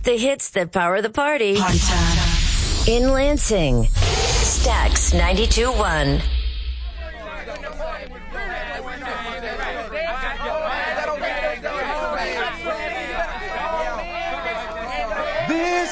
The hits that power the party. In Lansing, Stax 92.1.